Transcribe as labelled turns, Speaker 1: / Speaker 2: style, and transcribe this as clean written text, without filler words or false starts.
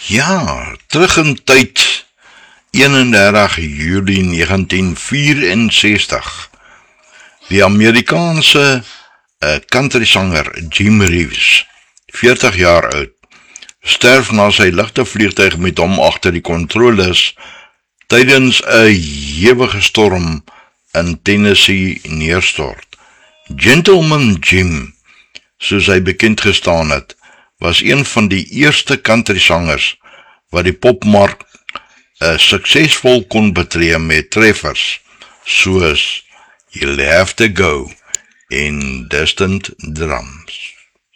Speaker 1: Ja, terug in tyd, 31 Julie 1964. Die Amerikaanse countrysanger Jim Reeves, 40 jaar oud, sterf na sy ligte vliegtuig met hom agter die kontroles tydens 'n hewige storm in Tennessee neerstort. Gentleman Jim, soos hy bekend gestaan het, was een van die eerste countrysangers wat die popmark suksesvol kon betree met treffers soos You'll Have to Go en Distant Drums.